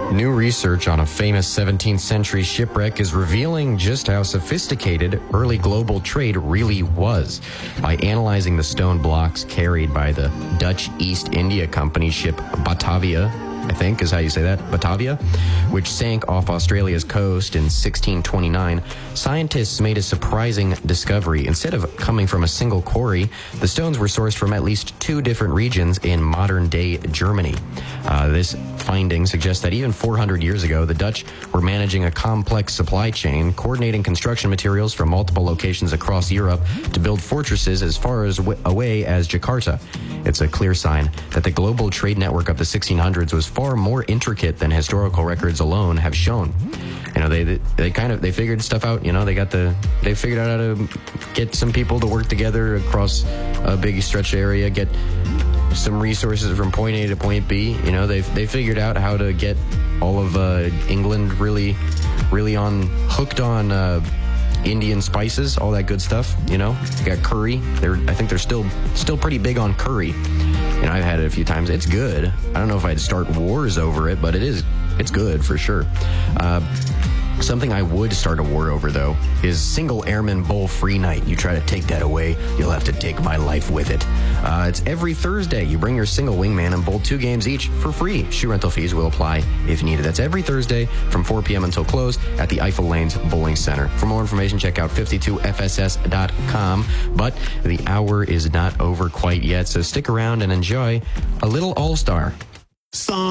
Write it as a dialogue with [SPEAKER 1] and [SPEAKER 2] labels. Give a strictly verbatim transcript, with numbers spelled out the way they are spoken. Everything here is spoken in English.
[SPEAKER 1] New research on a famous seventeenth century shipwreck is revealing just how sophisticated early global trade really was. By analyzing the stone blocks carried by the Dutch East India Company ship Batavia, I think is how you say that, Batavia, which sank off Australia's coast in sixteen twenty-nine, scientists made a surprising discovery. Instead of coming from a single quarry, the stones were sourced from at least two different regions in modern-day Germany. Uh, this finding suggests that even four hundred years ago, the Dutch were managing a complex supply chain, coordinating construction materials from multiple locations across Europe to build fortresses as far as w- away as Jakarta. It's a clear sign that the global trade network of the sixteen hundreds was far more intricate than historical records alone have shown. You know, they, they they kind of they figured stuff out. You know, they got the they figured out how to get some people to work together across a big stretch area, get some resources from point A to point B. You know, they they figured out how to get all of uh, England really, really on hooked on uh, Indian spices, all that good stuff. You know, they got curry. They're I think they're still still pretty big on curry. You know, I've had it a few times. It's good. I don't know if I'd start wars over it, but it is. It's good for sure. Uh, something I would start a war over, though, is single airman bowl free night. You try to take that away, you'll have to take my life with it. Uh, it's every Thursday. You bring your single wingman and bowl two games each for free. Shoe rental fees will apply if needed. That's every Thursday from four p.m. until close at the Eiffel Lanes Bowling Center. For more information, check out fifty-two F S S dot com. But the hour is not over quite yet, so stick around and enjoy a little All-Star.